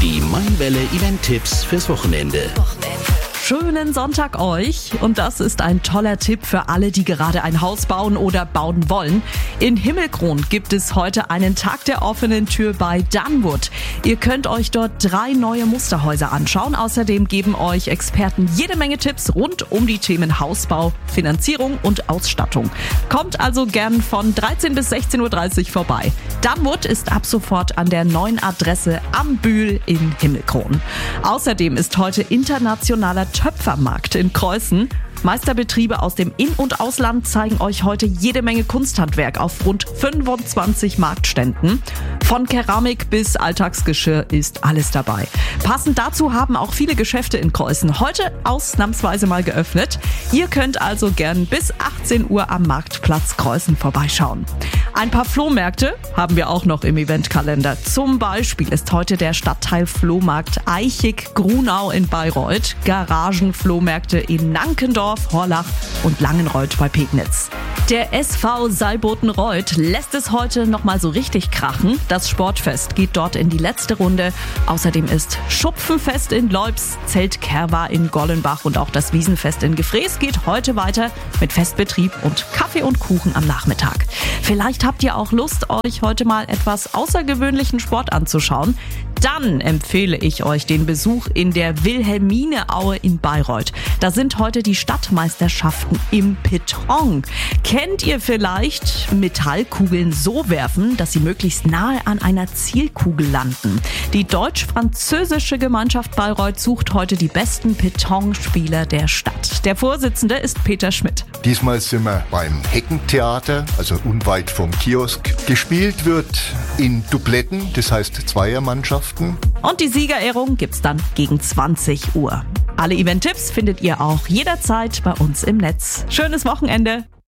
Die Mainwelle Event-Tipps fürs Wochenende. Schönen Sonntag euch, und das ist ein toller Tipp für alle, die gerade ein Haus bauen oder bauen wollen. In Himmelkron gibt es heute einen Tag der offenen Tür bei Dunwood. Ihr könnt euch dort 3 neue Musterhäuser anschauen. Außerdem geben euch Experten jede Menge Tipps rund um die Themen Hausbau, Finanzierung und Ausstattung. Kommt also gern von 13 bis 16.30 Uhr vorbei. Dunwood ist ab sofort an der neuen Adresse am Bühl in Himmelkron. Außerdem ist heute internationaler Töpfermarkt in Creußen. Meisterbetriebe aus dem In- und Ausland zeigen euch heute jede Menge Kunsthandwerk auf rund 25 Marktständen. Von Keramik bis Alltagsgeschirr ist alles dabei. Passend dazu haben auch viele Geschäfte in Creußen heute ausnahmsweise mal geöffnet. Ihr könnt also gern bis 18 Uhr am Marktplatz Creußen vorbeischauen. Ein paar Flohmärkte haben wir auch noch im Eventkalender. Zum Beispiel ist heute der Stadtteil Flohmarkt Eichig-Grunau in Bayreuth, Garagenflohmärkte in Nankendorf, Horlach und Langenreuth bei Pegnitz. Der SV Salbotenreuth lässt es heute nochmal so richtig krachen. Das Sportfest geht dort in die letzte Runde. Außerdem ist Schupfenfest in Leubs, Zeltkerwa in Gollenbach und auch das Wiesenfest in Gefrees geht heute weiter mit Festbetrieb und Kaffee und Kuchen am Nachmittag. Vielleicht habt ihr auch Lust, euch heute mal etwas außergewöhnlichen Sport anzuschauen. Dann empfehle ich euch den Besuch in der Wilhelmineaue in Bayreuth. Da sind heute die Stadtmeisterschaften im Beton. Kennt ihr vielleicht Metallkugeln so werfen, dass sie möglichst nahe an einer Zielkugel landen? Die deutsch-französische Gemeinschaft Bayreuth sucht heute die besten Betonspieler der Stadt. Der Vorsitzende ist Peter Schmidt. Diesmal sind wir beim Heckentheater, also unweit vom Kiosk. Gespielt wird in Dubletten, das heißt Zweiermannschaften. Und die Siegerehrung gibt's dann gegen 20 Uhr. Alle Event-Tipps findet ihr auch jederzeit bei uns im Netz. Schönes Wochenende!